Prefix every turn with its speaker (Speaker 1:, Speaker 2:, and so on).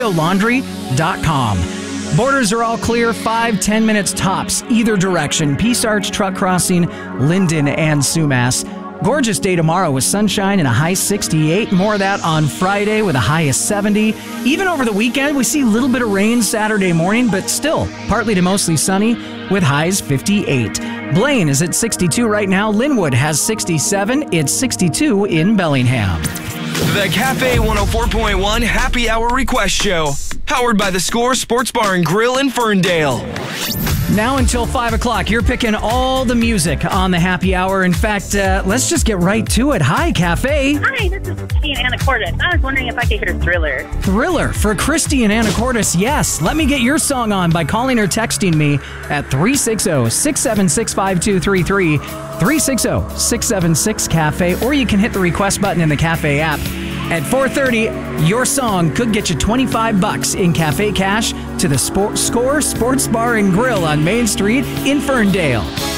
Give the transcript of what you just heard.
Speaker 1: Laundry.com. Borders are all clear, 5-10 minutes tops, either direction. Peace Arch Truck Crossing, Linden and Sumas. Gorgeous day tomorrow with sunshine and a high 68. More of that on Friday with a high of 70. Even over the weekend, we see a little bit of rain Saturday morning, but still partly to mostly sunny with highs 58. Blaine is at 62 right now. Linwood has 67. It's 62 in Bellingham.
Speaker 2: The Cafe 104.1 Happy Hour Request Show. Powered by The Score Sports Bar and Grill in Ferndale.
Speaker 1: Now until 5 o'clock, you're picking all the music on the happy hour. In fact, let's just get right to it. Hi, Cafe.
Speaker 3: Hi, this is Christy and Anacortes. I was wondering if I could hear Thriller.
Speaker 1: Thriller for Christy and Anacortes, yes. Let me get your song on by calling or texting me at 360-676-5233, 360-676-CAFE, or you can hit the request button in the Cafe app. At 4:30, your song could get you $25 in Cafe cash to the Score Sports Bar and Grill on Main Street in Ferndale.